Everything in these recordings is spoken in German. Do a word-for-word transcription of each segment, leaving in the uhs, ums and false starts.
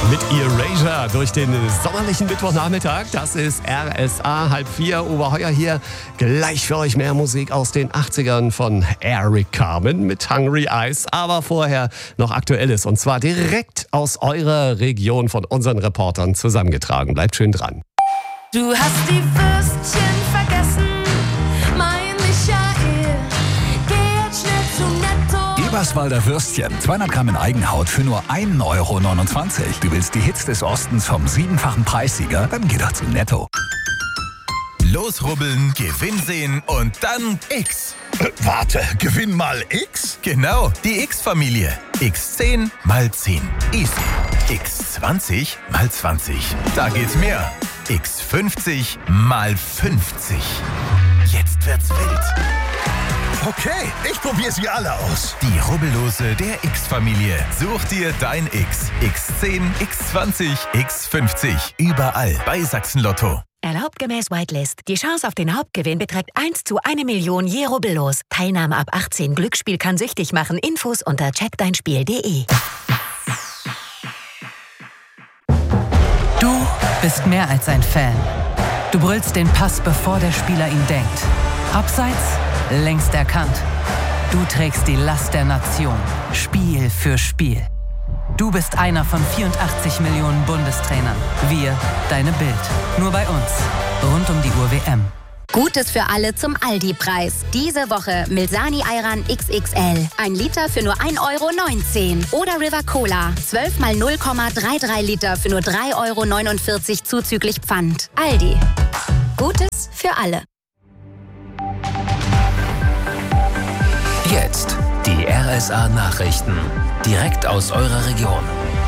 Mit Erasure durch den sommerlichen Mittwochnachmittag. Das ist R S A halb vier. Oberheuer hier. Gleich für euch mehr Musik aus den achtzigern von Eric Carmen mit Hungry Eyes. Aber vorher noch Aktuelles und zwar direkt aus eurer Region von unseren Reportern zusammengetragen. Bleibt schön dran. Du hast die Würstchen vergessen, mein Michael. Geh jetzt schnell zu Netto. Eberswalder Würstchen, zweihundert Gramm in Eigenhaut für nur ein Euro neunundzwanzig. Du willst die Hits des Ostens vom siebenfachen Preissieger? Dann geh doch zu Netto. Losrubbeln, Gewinn sehen und dann X. Äh, warte, Gewinn mal X? Genau, die X-Familie. X zehn mal zehn. Easy. X zwanzig mal zwanzig. Da geht's mehr. X fünfzig mal fünfzig. Jetzt wird's wild. Okay, ich probiere sie alle aus. Die Rubbellose der X-Familie. Such dir dein X. X zehn, X zwanzig, X fünfzig. Überall bei Sachsen Lotto. Erlaubt gemäß Whitelist. Die Chance auf den Hauptgewinn beträgt eins zu einer Million je Rubbellos. Teilnahme ab achtzehn. Glücksspiel kann süchtig machen. Infos unter check dein spiel punkt de. Du bist mehr als ein Fan. Du brüllst den Pass, bevor der Spieler ihn denkt. Abseits, längst erkannt. Du trägst die Last der Nation. Spiel für Spiel. Du bist einer von vierundachtzig Millionen Bundestrainern. Wir, deine Bild. Nur bei uns. Rund um die Uhr W M. Gutes für alle zum Aldi-Preis. Diese Woche Milsani Ayran X X L. Ein Liter für nur ein Euro neunzehn. Oder River Cola. zwölf mal null Komma dreiunddreißig Liter für nur drei Euro neunundvierzig zuzüglich Pfand. Aldi. Gutes für alle. Jetzt die R S A-Nachrichten. Direkt aus eurer Region.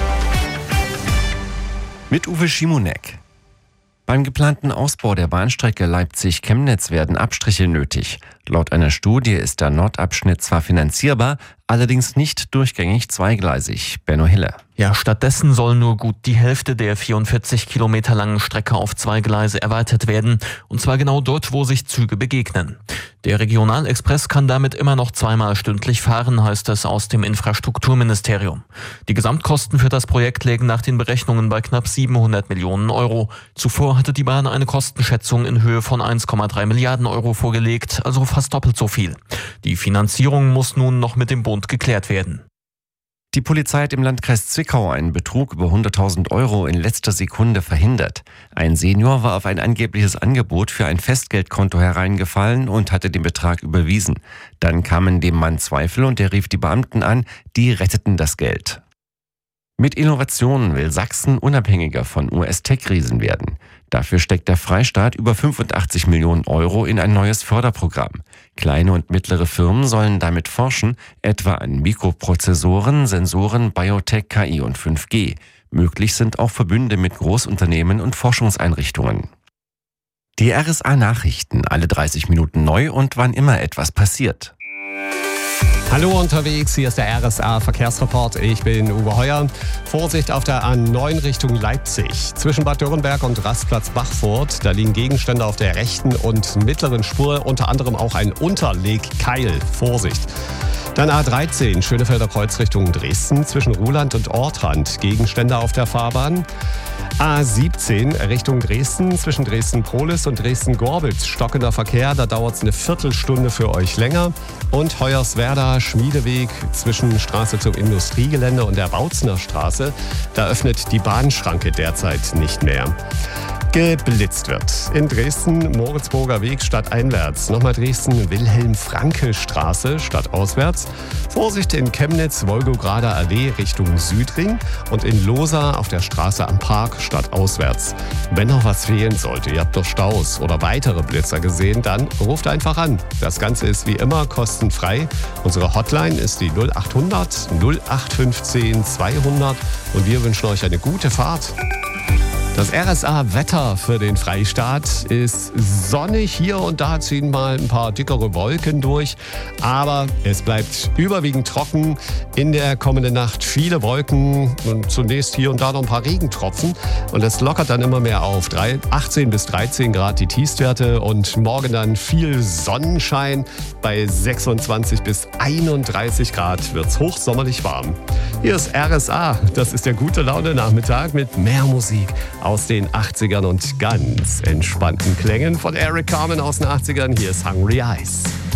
Mit Uwe Schimonek. Beim geplanten Ausbau der Bahnstrecke Leipzig-Chemnitz werden Abstriche nötig. Laut einer Studie ist der Nordabschnitt zwar finanzierbar, allerdings nicht durchgängig zweigleisig. Benno Hille. Ja, stattdessen soll nur gut die Hälfte der vierundvierzig Kilometer langen Strecke auf zwei Gleise erweitert werden. Und zwar genau dort, wo sich Züge begegnen. Der Regionalexpress kann damit immer noch zweimal stündlich fahren, heißt es aus dem Infrastrukturministerium. Die Gesamtkosten für das Projekt lägen nach den Berechnungen bei knapp siebenhundert Millionen Euro. Zuvor hatte die Bahn eine Kostenschätzung in Höhe von eins Komma drei Milliarden Euro vorgelegt, also fast doppelt so viel. Die Finanzierung muss nun noch mit dem Bund geklärt werden. Die Polizei hat im Landkreis Zwickau einen Betrug über hunderttausend Euro in letzter Sekunde verhindert. Ein Senior war auf ein angebliches Angebot für ein Festgeldkonto hereingefallen und hatte den Betrag überwiesen. Dann kamen dem Mann Zweifel und er rief die Beamten an, die retteten das Geld. Mit Innovationen will Sachsen unabhängiger von U S-Tech-Riesen werden. Dafür steckt der Freistaat über fünfundachtzig Millionen Euro in ein neues Förderprogramm. Kleine und mittlere Firmen sollen damit forschen, etwa an Mikroprozessoren, Sensoren, Biotech, K I und fünf G. Möglich sind auch Verbünde mit Großunternehmen und Forschungseinrichtungen. Die R S A-Nachrichten, alle dreißig Minuten neu und wann immer etwas passiert. Hallo unterwegs, hier ist der R S A-Verkehrsreport. Ich bin Uwe Heuer. Vorsicht auf der A neun Richtung Leipzig. Zwischen Bad Dürrenberg und Rastplatz Bachfurt. Da liegen Gegenstände auf der rechten und mittleren Spur, unter anderem auch ein Unterlegkeil. Vorsicht. Dann A dreizehn, Schönefelder Kreuz Richtung Dresden. Zwischen Ruhland und Ortrand. Gegenstände auf der Fahrbahn. A siebzehn Richtung Dresden, zwischen Dresden-Prohlis und Dresden-Gorbitz. Stockender Verkehr, da dauert es eine Viertelstunde für euch länger. Und Hoyerswerda, Schmiedeweg zwischen Straße zum Industriegelände und der Bautzner Straße. Da öffnet die Bahnschranke derzeit nicht mehr. Geblitzt wird. In Dresden, Moritzburger Weg stadteinwärts. Nochmal Dresden, Wilhelm-Franke-Straße stadtauswärts. Vorsicht in Chemnitz, Wolgograder Allee Richtung Südring. Und in Losa auf der Straße am Park stadtauswärts. Wenn noch was fehlen sollte, ihr habt doch Staus oder weitere Blitzer gesehen, dann ruft einfach an. Das Ganze ist wie immer kostenfrei. Unsere Hotline ist die null acht hundert null acht fünfzehn zweihundert und wir wünschen euch eine gute Fahrt. Das R S A-Wetter für den Freistaat ist sonnig. Hier und da ziehen mal ein paar dickere Wolken durch. Aber es bleibt überwiegend trocken. In der kommenden Nacht viele Wolken und zunächst hier und da noch ein paar Regentropfen. Und es lockert dann immer mehr auf. achtzehn bis dreizehn Grad die Tiefstwerte und morgen dann viel Sonnenschein. Bei sechsundzwanzig bis einunddreißig Grad wird es hochsommerlich warm. Hier ist R S A. Das ist der gute Laune Nachmittag mit mehr Musik aus den achtzigern und ganz entspannten Klängen von Eric Carmen aus den achtzigern. Hier ist Hungry Eyes.